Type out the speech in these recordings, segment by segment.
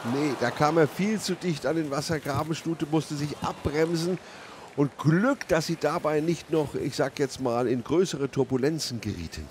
Nee, da kam er viel zu dicht an den Wassergraben. Stute musste sich abbremsen. Und Glück, dass sie dabei nicht noch, ich sag jetzt mal, in größere Turbulenzen gerieten.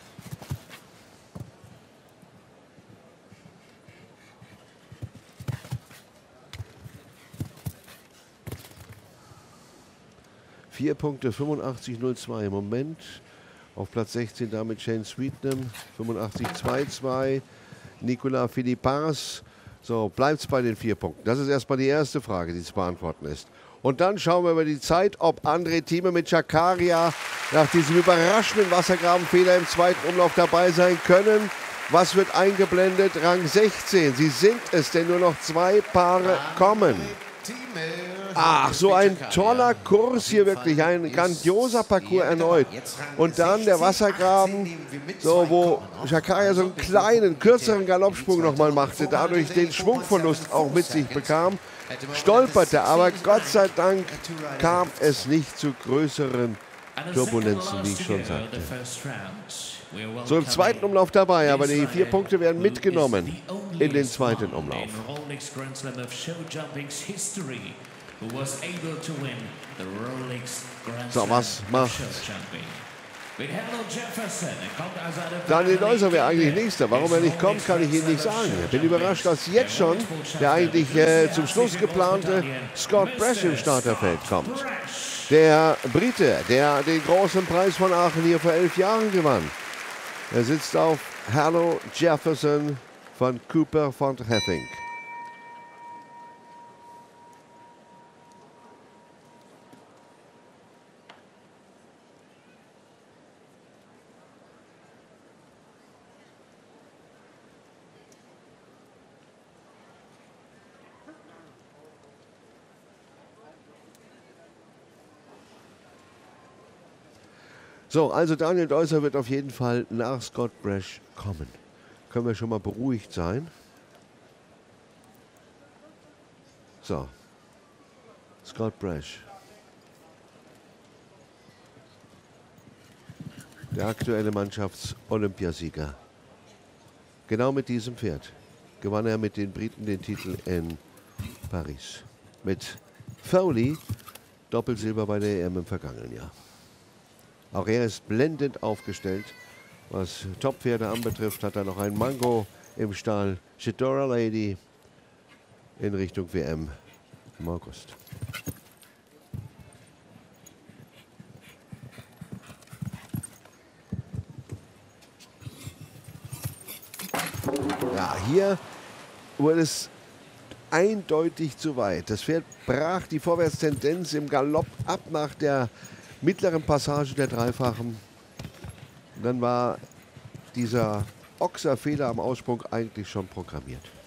Vier Punkte, 85,02 im Moment. Auf Platz 16 damit Shane Sweetnam, 85,22. Nicolas Philippas. So, bleibt es bei den 4 Punkten. Das ist erstmal die erste Frage, die zu beantworten ist. Und dann schauen wir über die Zeit, ob André Thieme mit Chakaria nach diesem überraschenden Wassergrabenfehler im zweiten Umlauf dabei sein können. Was wird eingeblendet? Rang 16. Sie sind es, denn nur noch 2 Paare kommen. Ach, so ein toller Kurs hier, wirklich ein grandioser Parcours erneut. Und dann der Wassergraben, so, wo Chakaria so einen kleinen, kürzeren Galoppsprung nochmal machte, dadurch den Schwungverlust auch mit sich bekam, stolperte, aber Gott sei Dank kam es nicht zu größeren Turbulenzen, wie ich schon sagte. So im zweiten Umlauf dabei, aber die 4 Punkte werden mitgenommen in den zweiten Umlauf. So, was macht Daniel Deuser? Wäre eigentlich Nächster. Warum er nicht kommt, kann ich Ihnen nicht sagen. Ich bin überrascht, dass jetzt schon der eigentlich zum Schluss geplante Scott Brash im Starterfeld kommt. Der Brite, der den großen Preis von Aachen hier vor 11 Jahren gewann. Er sitzt auf Hallo Jefferson von Cooper von Heffing. So, also Daniel Deuser wird auf jeden Fall nach Scott Brash kommen. Können wir schon mal beruhigt sein. So, Scott Brash. Der aktuelle Mannschafts-Olympiasieger. Genau mit diesem Pferd gewann er mit den Briten den Titel in Paris. Mit Foley Doppelsilber bei der EM im vergangenen Jahr. Auch er ist blendend aufgestellt. Was Top-Pferde anbetrifft, hat er noch ein Mango im Stall. Shedora Lady in Richtung WM im August. Ja, hier wurde es eindeutig zu weit. Das Pferd brach die Vorwärtstendenz im Galopp ab nach der mittleren Passage der Dreifachen. Und dann war dieser Ochser-Fehler am Aussprung eigentlich schon programmiert.